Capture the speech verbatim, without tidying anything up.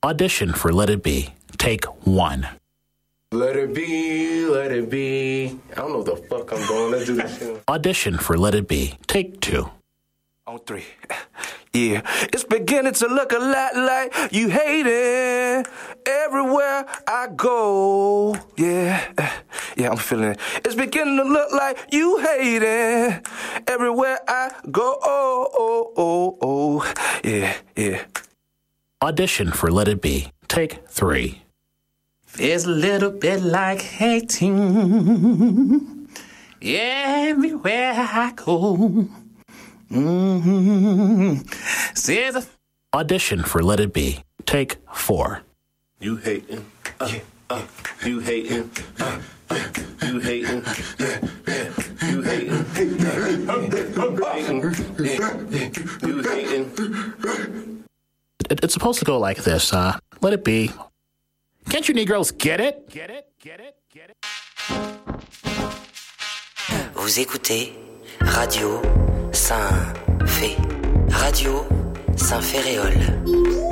Audition for Let It Be. Take one. Let it be, let it be. I don't know what the fuck I'm doing. Let's do this shit. Audition for Let It Be. Take two. On three. Yeah. It's beginning to look a lot like you hate it everywhere I go. Yeah. Yeah, I'm feeling it. It's beginning to look like you hate it everywhere I go. Oh, oh, oh, oh. Yeah, yeah. Audition for Let It Be. Take three. Feels a little bit like hating everywhere I go. Mm-hmm. Says a Audition for Let It Be. Take four. You hating, uh, uh, you hating, uh, uh, you hating, yeah, yeah, you hating, you hating. It, it's supposed to go like this. Uh, let it be. Can't you Negroes get it? Get it? Get it? Get it? Vous écoutez Radio Saint-Fé. Radio Saint-Féréol.